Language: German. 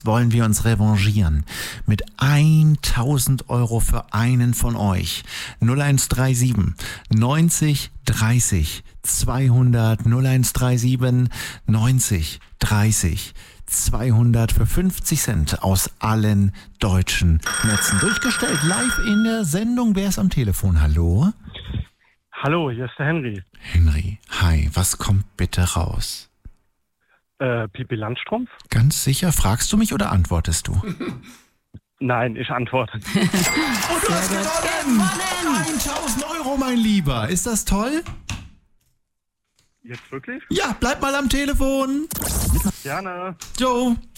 wollen wir uns revanchieren mit 1.000 Euro für einen von euch. 0137 90 30 200 0137 90 30 200 für 50 Cent aus allen deutschen Netzen. Durchgestellt, live in der Sendung. Wer ist am Telefon? Hallo? Hallo, hier ist der Henry. Henry, hi, was kommt bitte raus? Pipi Landstrumpf? Ganz sicher, fragst du mich oder antwortest du? Nein, ich antworte. Und du hast gewonnen! 1.000 Euro, mein Lieber. Ist das toll? Jetzt wirklich? Ja, bleib mal am Telefon. Gerne. Ciao.